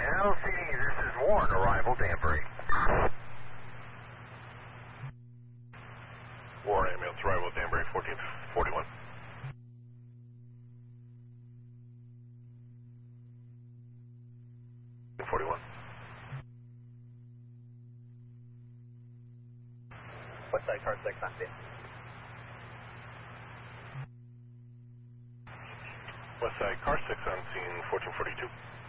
LCD, this is Warren, arrival Danbury. Warren ambulance, arrival Danbury, 1441. Westside car 6 on scene. Westside car 6 on scene, 1442.